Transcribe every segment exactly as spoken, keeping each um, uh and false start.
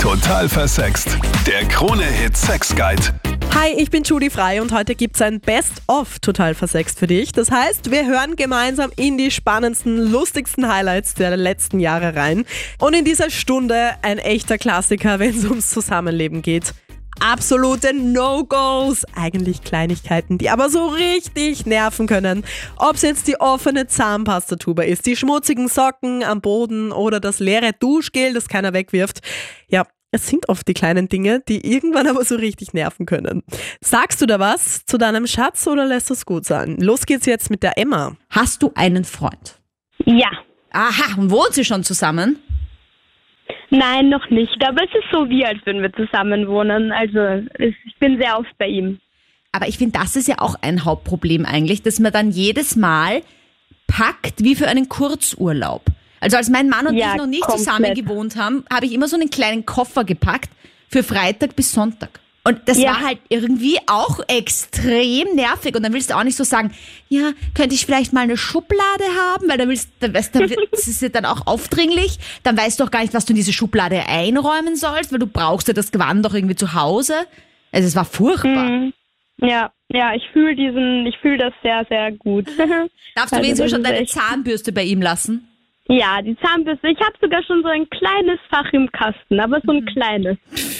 Total versext. Der Krone-Hit Sex Guide. Hi, ich bin Judy Frei und heute gibt's ein Best-of Total versext für dich. Das heißt, wir hören gemeinsam in die spannendsten, lustigsten Highlights der letzten Jahre rein. Und in dieser Stunde ein echter Klassiker, wenn es ums Zusammenleben geht. Absolute No-Gos, eigentlich Kleinigkeiten, die aber so richtig nerven können. Ob es jetzt die offene Zahnpastatube ist, die schmutzigen Socken am Boden oder das leere Duschgel, das keiner wegwirft. Ja, es sind oft die kleinen Dinge, die irgendwann aber so richtig nerven können. Sagst du da was zu deinem Schatz oder lässt es gut sein? Los geht's jetzt mit der Emma. Hast du einen Freund? Ja. Aha, und wohnt sie schon zusammen? Nein, noch nicht. Aber es ist so, wie als würden wir zusammen wohnen. Also es, ich bin sehr oft bei ihm. Aber ich finde, das ist ja auch ein Hauptproblem eigentlich, dass man dann jedes Mal packt wie für einen Kurzurlaub. Also als mein Mann und Ja, ich noch nicht komplett. zusammen gewohnt haben, habe ich immer so einen kleinen Koffer gepackt für Freitag bis Sonntag. Und das Ja. war halt irgendwie auch extrem nervig. Und dann willst du auch nicht so sagen, ja, könnte ich vielleicht mal eine Schublade haben? Weil dann willst du, weißt, dann wird, das ist ja dann auch aufdringlich. Dann weißt du auch gar nicht, was du in diese Schublade einräumen sollst, weil du brauchst ja das Gewand doch irgendwie zu Hause. Also es war furchtbar. Mhm. Ja, ja, ich fühle diesen, ich fühle das sehr, sehr gut. Darfst du Also wenigstens das schon ist deine echt- Zahnbürste bei ihm lassen? Ja, die Zahnbürste. Ich habe sogar schon so ein kleines Fach im Kasten, aber so ein kleines.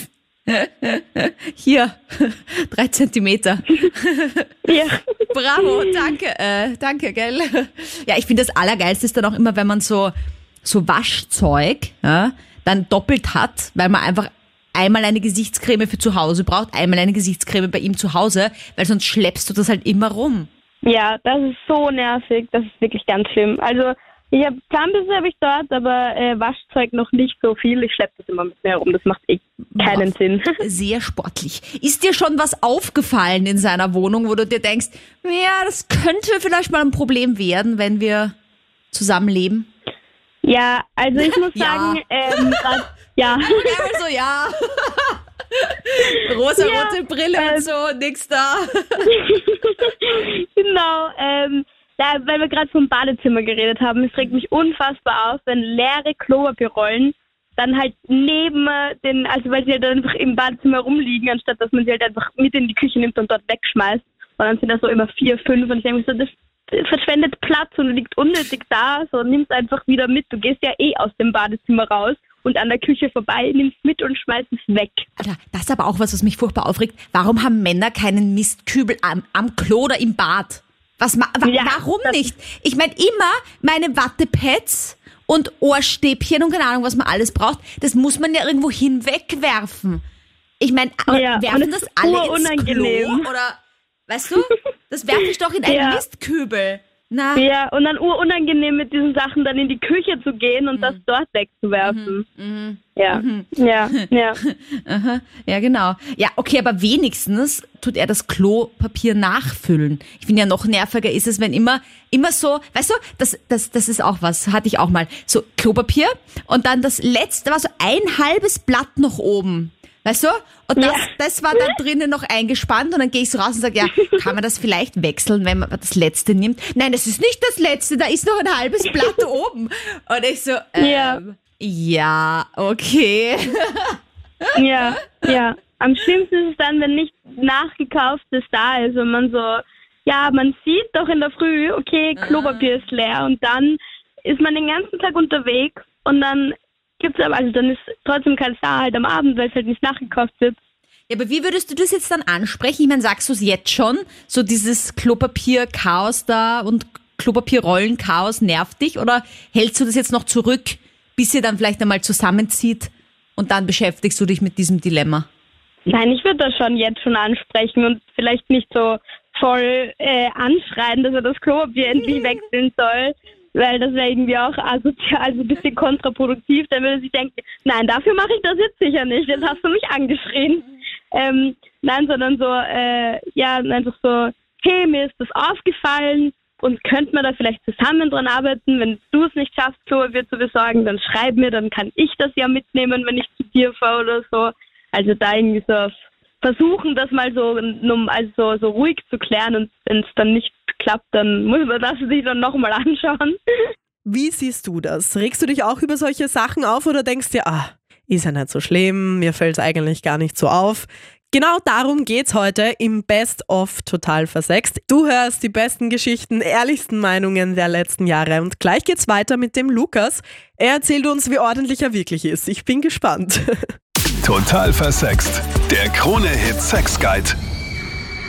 Hier, drei Zentimeter. Ja. Bravo, danke, äh, danke, gell? Ja, ich finde das Allergeilste ist dann auch immer, wenn man so, so Waschzeug, ja, dann doppelt hat, weil man einfach einmal eine Gesichtscreme für zu Hause braucht, einmal eine Gesichtscreme bei ihm zu Hause, weil sonst schleppst du das halt immer rum. Ja, das ist so nervig. Das ist wirklich ganz schlimm. Also ich habe Zahnbürste habe ich dort, aber äh, Waschzeug noch nicht so viel. Ich schleppe das immer mit mir herum. Das macht eh keinen Boah, Sinn. Sehr sportlich. Ist dir schon was aufgefallen in seiner Wohnung, wo du dir denkst, ja, das könnte vielleicht mal ein Problem werden, wenn wir zusammenleben? Ja, also ich muss Ja. sagen, ähm, grad, ja. Ja, also ja. Rosa-rote Ja, Brille ähm, und so, nix da. Genau, ähm, da, weil wir gerade vom Badezimmer geredet haben, es regt mich unfassbar auf, wenn leere Klopapierrollen dann halt neben äh, den, also weil sie halt einfach im Badezimmer rumliegen, anstatt dass man sie halt einfach mit in die Küche nimmt und dort wegschmeißt. Und dann sind da so immer vier, fünf und ich denke mir so, das verschwendet Platz und liegt unnötig da, so nimm's einfach wieder mit. Du gehst ja eh aus dem Badezimmer raus und an der Küche vorbei, nimm's mit und schmeißt es weg. Alter, das ist aber auch was, was mich furchtbar aufregt. Warum haben Männer keinen Mistkübel am, am Klo oder im Bad? Was ma wa Ja, warum das- nicht? Ich meine immer meine Wattepads und Ohrstäbchen und keine Ahnung, was man alles braucht, das muss man ja irgendwo hinwegwerfen. Ich meine, Ja, und werfen es das ist alle ins urunangenehm. Klo? Oder, weißt du, das werfe ich doch in einen Ja. Mistkübel. Na, Ja, und dann urunangenehm mit diesen Sachen dann in die Küche zu gehen und das dort wegzuwerfen. Ja, ja, ja. aha, ja genau. Ja, okay, aber wenigstens tut er das Klopapier nachfüllen. Ich finde ja noch nerviger ist es, wenn immer, immer so, weißt du, das, das, das ist auch was, hatte ich auch mal, so Klopapier und dann das letzte war so ein halbes Blatt noch oben. Weißt du? Und das, Ja. das war dann drinnen noch eingespannt und dann gehe ich so raus und sage, ja, kann man das vielleicht wechseln, wenn man das letzte nimmt? Nein, das ist nicht das letzte, da ist noch ein halbes Blatt oben. Und ich so, ähm, Ja. ja, okay. Ja, ja. Am schlimmsten ist es dann, wenn nicht nachgekauftes da ist und man so, ja, man sieht doch in der Früh, okay, Klopapier ist leer und dann ist man den ganzen Tag unterwegs und dann gibt's aber, also dann ist trotzdem kein da halt am Abend, weil es halt nicht nachgekauft wird. Ja, aber wie würdest du das jetzt dann ansprechen? Ich meine, sagst du es jetzt schon? So dieses Klopapier-Chaos da und Klopapierrollen-Chaos nervt dich? Oder hältst du das jetzt noch zurück, bis ihr dann vielleicht einmal zusammenzieht und dann beschäftigst du dich mit diesem Dilemma? Nein, ich würde das schon jetzt schon ansprechen und vielleicht nicht so voll äh, anschreien, dass er das Klopapier endlich wechseln soll, weil das wäre irgendwie auch asozial, also ein bisschen kontraproduktiv. Dann würde er sich denken, nein, dafür mache ich das jetzt sicher nicht, jetzt hast du mich angeschrien. Ähm, nein, sondern so, äh, ja, einfach so, hey, mir ist das aufgefallen und könnte man da vielleicht zusammen dran arbeiten, wenn du es nicht schaffst, Klopapier zu besorgen, dann schreib mir, dann kann ich das ja mitnehmen, wenn ich zu dir fahre oder so. Also da irgendwie so versuchen, das mal so, also so, so ruhig zu klären und wenn es dann nicht klappt, dann muss man das sich dann nochmal anschauen. Wie siehst du das? Regst du dich auch über solche Sachen auf oder denkst dir, ah, ist ja nicht so schlimm, mir fällt es eigentlich gar nicht so auf. Genau darum geht's heute im Best-of Total Versext. Du hörst die besten Geschichten, ehrlichsten Meinungen der letzten Jahre und gleich geht's weiter mit dem Lukas. Er erzählt uns, wie ordentlich er wirklich ist. Ich bin gespannt. Total versext. Der Krone-Hit Sex Guide.